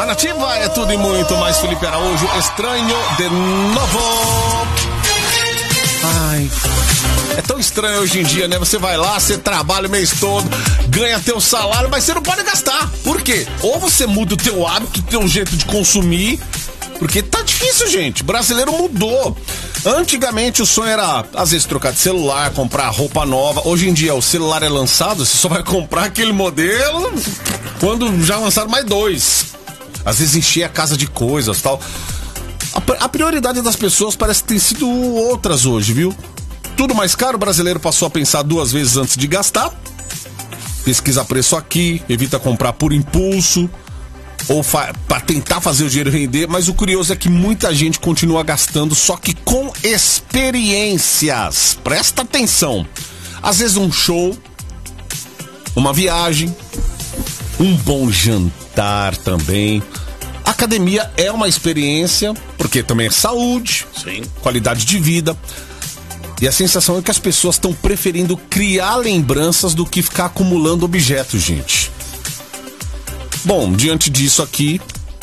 Nativa é tudo e muito mais. Felipe Araújo, estranho de novo. Ai, é tão estranho hoje em dia, né? Você vai lá, você trabalha o mês todo, ganha teu salário, mas você não pode gastar. Por quê? Ou você muda o teu hábito, o teu jeito de consumir, porque tá difícil, gente. O brasileiro mudou. Antigamente o sonho era, às vezes, trocar de celular, comprar roupa nova. Hoje em dia o celular é lançado, você só vai comprar aquele modelo quando já lançaram mais dois. Às vezes encher a casa de coisas e tal. A prioridade das pessoas parece que tem sido outras hoje, viu? Tudo mais caro, o brasileiro passou a pensar duas vezes antes de gastar. Pesquisa preço aqui, evita comprar por impulso ou para tentar fazer o dinheiro render, mas o curioso é que muita gente continua gastando, só que com experiências. Presta atenção. Às vezes um show, uma viagem, um bom jantar também. Academia é uma experiência, porque também é saúde, sim, qualidade de vida. E a sensação é que as pessoas estão preferindo criar lembranças do que ficar acumulando objetos, gente. Bom, diante disso aqui,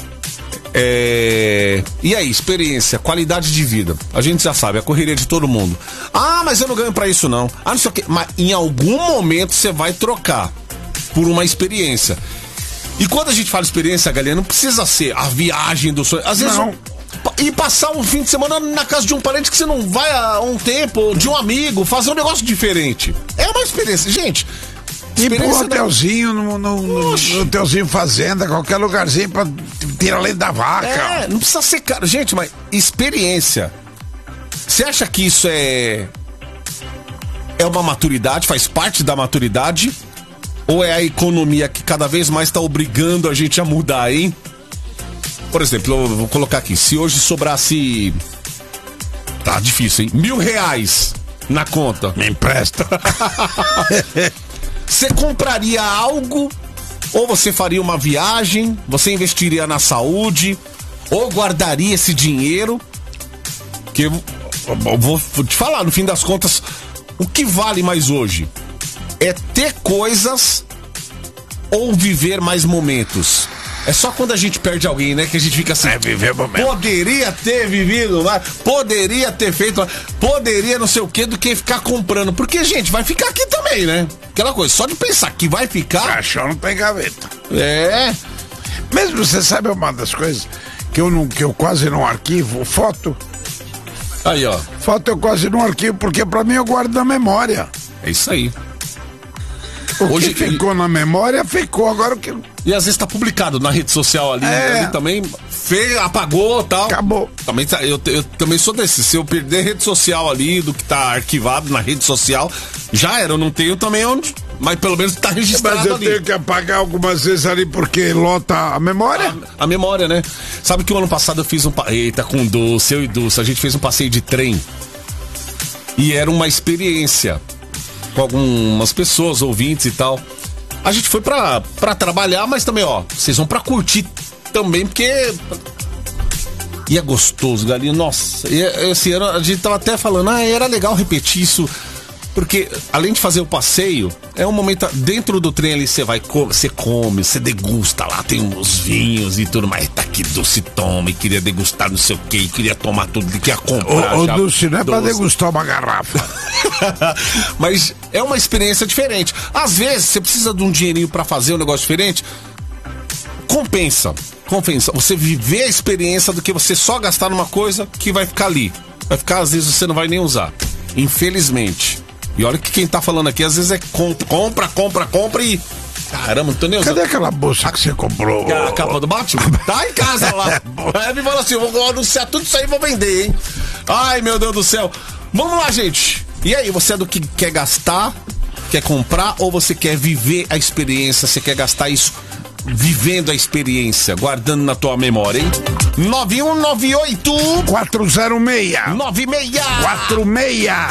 e aí, experiência, qualidade de vida. A gente já sabe, a correria de todo mundo. Ah, mas eu não ganho pra isso não. Ah, não sei o quê. Mas em algum momento você vai trocar por uma experiência. E quando a gente fala experiência, galera, não precisa ser a viagem do sonho. Às vezes não. E passar um fim de semana na casa de um parente que você não vai há um tempo, de um amigo, fazer um negócio diferente. É uma experiência, gente. E pro hotelzinho, no hotelzinho fazenda, qualquer lugarzinho pra tirar leite da vaca. Não precisa ser caro. Gente, mas experiência. Você acha que isso é uma maturidade, faz parte da maturidade? Ou é a economia que cada vez mais tá obrigando a gente a mudar, hein? Por exemplo, eu vou colocar aqui, se hoje sobrasse... Tá difícil, hein? R$1.000 na conta. Me empresta. Você compraria algo, ou você faria uma viagem, você investiria na saúde, ou guardaria esse dinheiro? Que eu vou te falar, no fim das contas, o que vale mais hoje? É ter coisas ou viver mais momentos? É só quando a gente perde alguém, né, que a gente fica assim... viver momento. Poderia ter vivido mais, poderia ter feito mais, poderia não sei o que, do que ficar comprando. Porque, gente, vai ficar aqui também, né? Aquela coisa, só de pensar que vai ficar... Caixão não tem gaveta. Mesmo você sabe uma das coisas que eu quase não arquivo? Foto. Aí, ó. Foto eu quase não arquivo, porque pra mim eu guardo na memória. É isso aí. Hoje ficou na memória, ficou. Agora o que... E às vezes tá publicado na rede social ali também, apagou e tal. Acabou. Também eu também sou desse. Se eu perder rede social ali, do que tá arquivado na rede social, já era. Eu não tenho também onde, mas pelo menos tá registrado ali. Mas eu tenho que apagar algumas vezes ali porque lota a memória. A memória, né? Sabe que o ano passado eu fiz Eita, com o Dulce, eu e Dulce, a gente fez um passeio de trem. E era uma experiência com algumas pessoas, ouvintes e tal. A gente foi pra trabalhar, mas também, ó, vocês vão pra curtir também, porque... E é gostoso, galinha, nossa. E esse ano a gente tava até falando, era legal repetir isso, porque além de fazer o passeio, é um momento, dentro do trem ali, você come, você degusta lá, tem uns vinhos e tudo mais. Tá aqui, Dulce, toma, e queria degustar não sei o que, queria tomar tudo, queria comprar. Ô, Dulce, não é pra degustar uma garrafa. Mas é uma experiência diferente. Às vezes, você precisa de um dinheirinho pra fazer um negócio diferente. Compensa. Você viver a experiência do que você só gastar numa coisa que vai ficar ali. Vai ficar, às vezes, você não vai nem usar. Infelizmente. E olha que quem tá falando aqui, às vezes é compra e... Caramba, não tô nem usando. Cadê aquela bolsa que você comprou? A capa do Batman? Tá em casa lá. Me falou assim, vou anunciar tudo isso aí e vou vender, hein? Ai, meu Deus do céu. Vamos lá, gente. E aí, você é do que quer gastar, quer comprar, ou você quer viver a experiência? Você quer gastar isso vivendo a experiência, guardando na tua memória, hein? 9198 406 96 46